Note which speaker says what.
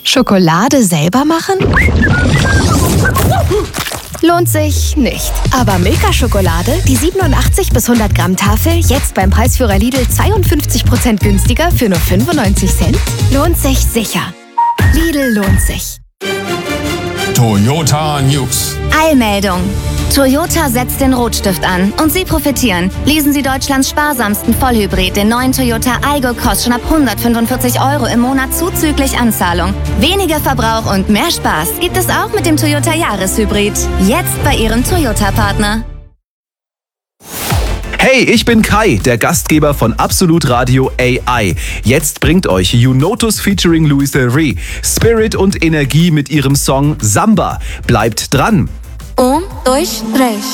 Speaker 1: Schokolade selber machen? Lohnt sich nicht. Aber Milka-Schokolade, die 87 bis 100 Gramm Tafel, jetzt beim Preisführer Lidl 52% günstiger für nur 95 Cent? Lohnt sich sicher. Lidl lohnt sich.
Speaker 2: Toyota News.
Speaker 3: Eilmeldung. Toyota setzt den Rotstift an und Sie profitieren. Lesen Sie Deutschlands sparsamsten Vollhybrid, den neuen Toyota Aygo, kostet schon ab 145 € im Monat zuzüglich Anzahlung. Weniger Verbrauch und mehr Spaß gibt es auch mit dem Toyota Jahreshybrid. Jetzt bei Ihrem Toyota-Partner.
Speaker 4: Hey, ich bin Kai, der Gastgeber von Absolut Radio AI. Jetzt bringt euch YouNotus featuring Louis Del Rey Spirit und Energie mit ihrem Song Samba. Bleibt dran!
Speaker 5: 1, 2, 3.